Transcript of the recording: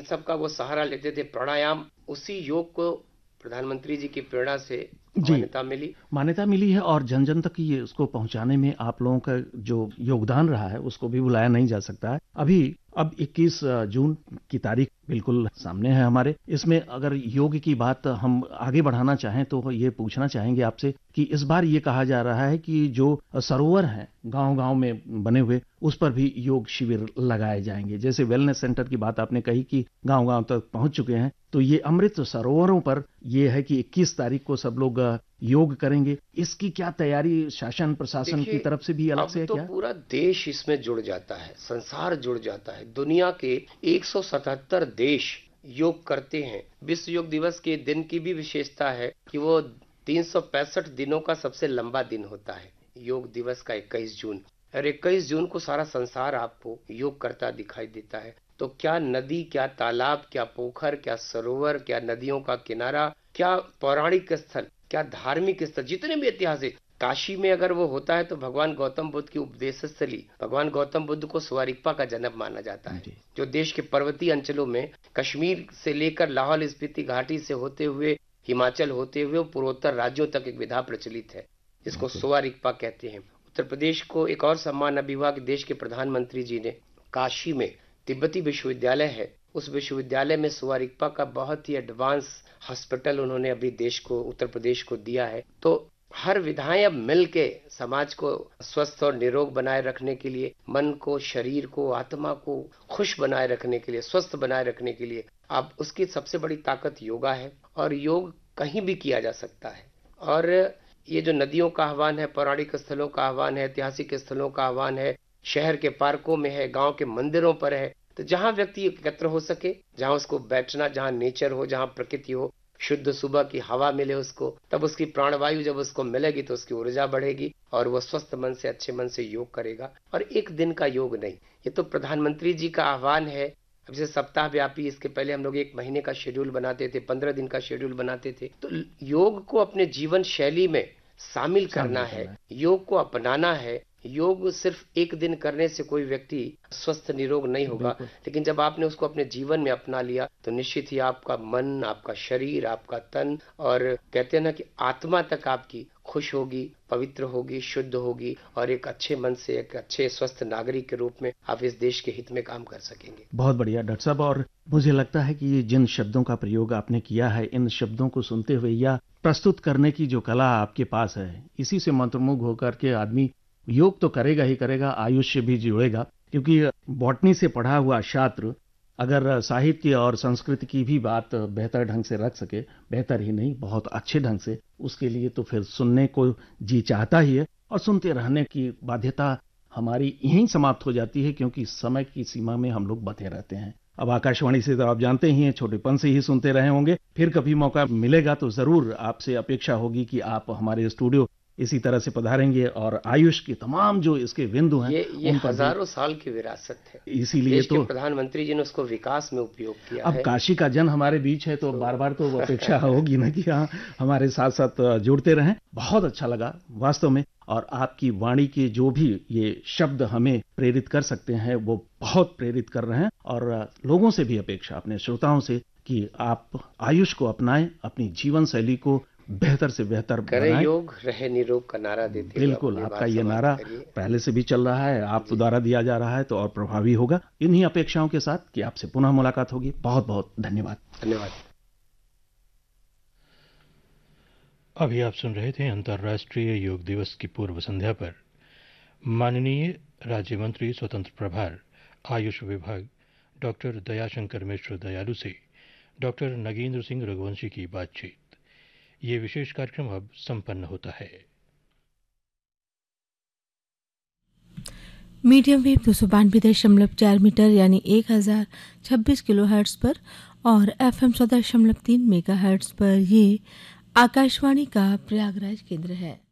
सब का वो सहारा लेते थे, प्राणायाम, उसी योग को प्रधानमंत्री जी की प्रेरणा से जी, मान्यता मिली है और जन जन तक ये उसको पहुंचाने में आप लोगों का जो योगदान रहा है उसको भी भुलाया नहीं जा सकता है। अब 21 जून की तारीख बिल्कुल सामने है हमारे। इसमें अगर योग की बात हम आगे बढ़ाना चाहें तो ये पूछना चाहेंगे आपसे कि इस बार ये कहा जा रहा है कि जो सरोवर हैं गांव-गांव में बने हुए, उस पर भी योग शिविर लगाए जाएंगे। जैसे वेलनेस सेंटर की बात आपने कही कि गांव-गांव तक पहुंच चुके हैं, तो ये अमृत सरोवरों पर ये है कि 21 तारीख को सब लोग योग करेंगे। इसकी क्या तैयारी शासन प्रशासन की तरफ से भी अलग से है तो क्या? पूरा देश इसमें जुड़ जाता है, संसार जुड़ जाता है। दुनिया के 177 देश योग करते हैं। विश्व योग दिवस के दिन की भी विशेषता है कि वो 365 दिनों का सबसे लंबा दिन होता है, योग दिवस का 21 जून। और 21 जून को सारा संसार आपको योग करता दिखाई देता है। तो क्या नदी, क्या तालाब, क्या पोखर, क्या सरोवर, क्या नदियों का किनारा, क्या पौराणिक स्थल, क्या धार्मिक स्थल, जितने भी ऐतिहासिक, काशी में अगर वो होता है तो भगवान गौतम बुद्ध की उपदेश स्थली, भगवान गौतम बुद्ध को सुवारिकपा का जन्म माना जाता है, जो देश के पर्वतीय अंचलों में कश्मीर से लेकर लाहौल स्पीति घाटी से होते हुए हिमाचल होते हुए पूर्वोत्तर राज्यों तक एक विधा प्रचलित है, जिसको सुवारिकपा कहते हैं। उत्तर प्रदेश को एक और सम्मान अभी हुआ कि देश के प्रधानमंत्री जी ने काशी में तिब्बती विश्वविद्यालय है, उस विश्वविद्यालय में सुवारिकपा का बहुत ही एडवांस हॉस्पिटल उन्होंने अभी देश को, उत्तर प्रदेश को दिया है। तो हर विधाएं अब मिल के समाज को स्वस्थ और निरोग बनाए रखने के लिए, मन को, शरीर को, आत्मा को खुश बनाए रखने के लिए, स्वस्थ बनाए रखने के लिए, अब उसकी सबसे बड़ी ताकत योगा है। और योग कहीं भी किया जा सकता है। और ये जो नदियों का आह्वान है, पौराणिक स्थलों का आह्वान है, ऐतिहासिक स्थलों का आह्वान है, शहर के पार्कों में है, गांव के मंदिरों पर है, तो जहां व्यक्ति एकत्र हो सके, जहां उसको बैठना, जहां नेचर हो, जहां प्रकृति हो, शुद्ध सुबह की हवा मिले उसको, तब उसकी प्राणवायु जब उसको मिलेगी तो उसकी ऊर्जा बढ़ेगी और वो स्वस्थ मन से, अच्छे मन से योग करेगा। और एक दिन का योग नहीं, ये तो प्रधानमंत्री जी का आह्वान है। अब जैसे सप्ताह व्यापी, इसके पहले हम लोग 1 महीने का शेड्यूल बनाते थे, 15 दिन का शेड्यूल बनाते थे। तो योग को अपने जीवन शैली में शामिल करना है, योग को अपनाना है। योग सिर्फ एक दिन करने से कोई व्यक्ति स्वस्थ निरोग नहीं होगा, लेकिन जब आपने उसको अपने जीवन में अपना लिया तो निश्चित ही आपका मन, आपका शरीर, आपका तन और कहते हैं ना कि आत्मा तक आपकी खुश होगी, पवित्र होगी, शुद्ध होगी और एक अच्छे मन से, एक अच्छे स्वस्थ नागरिक के रूप में आप इस देश के हित में काम कर सकेंगे। बहुत बढ़िया डॉक्टर साहब। और मुझे लगता है कि ये जिन शब्दों का प्रयोग आपने किया है, इन शब्दों को सुनते हुए या प्रस्तुत करने की जो कला आपके पास है, इसी से मंत्रमुग्ध होकर के आदमी योग तो करेगा ही करेगा, आयुष्य भी जुड़ेगा। क्योंकि बॉटनी से पढ़ा हुआ छात्र अगर साहित्य और संस्कृति की भी बात बेहतर ढंग से रख सके, बेहतर ही नहीं बहुत अच्छे ढंग से, उसके लिए तो फिर सुनने को जी चाहता ही है और सुनते रहने की बाध्यता हमारी यहीं समाप्त हो जाती है, क्योंकि समय की सीमा में हम लोग बंधे रहते हैं। अब आकाशवाणी से तो आप जानते ही हैं, छोटेपन से ही सुनते रहे होंगे। फिर कभी मौका मिलेगा तो जरूर आपसे अपेक्षा होगी कि आप हमारे स्टूडियो इसी तरह से पधारेंगे और आयुष के तमाम जो इसके बिंदु हैं, ये हजारों साल की विरासत है, इसीलिए तो प्रधानमंत्री जी ने उसको विकास में उपयोग किया अब है। काशी का जन हमारे बीच है तो बार बार तो अपेक्षा होगी ना कि हाँ हमारे साथ साथ जुड़ते रहें। बहुत अच्छा लगा वास्तव में, और आपकी वाणी के जो भी ये शब्द हमें प्रेरित कर सकते हैं वो बहुत प्रेरित कर रहे हैं। और लोगों से भी अपेक्षा, अपने श्रोताओं से, कि आप आयुष को अपनाएं, अपनी जीवन शैली को बेहतर से बेहतर बनाएं। योग रहे निरोग का नारा देते हुए बिल्कुल आपका ये नारा पहले से भी चल रहा है, आप द्वारा दिया जा रहा है तो और प्रभावी होगा। इन्हीं अपेक्षाओं के साथ कि आपसे पुनः मुलाकात होगी। बहुत बहुत धन्यवाद। धन्यवाद। अभी आप सुन रहे थे अंतर्राष्ट्रीय योग दिवस की पूर्व संध्या पर माननीय राज्य मंत्री स्वतंत्र प्रभार आयुष विभाग डॉक्टर दयाशंकर मिश्र दयालु से डॉक्टर नगेंद्र सिंह रघुवंशी की बातचीत। ये विशेष कार्यक्रम अब संपन्न होता है। मीडियम वेव 292.4 मीटर यानी 1026 किलोहर्ट्ज पर और FM 100.3 मेगाहर्ट्ज पर ये आकाशवाणी का प्रयागराज केंद्र है।